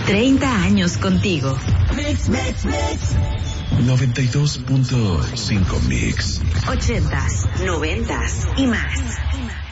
30 años contigo. 92.5 Mix. 80s, 90s y más.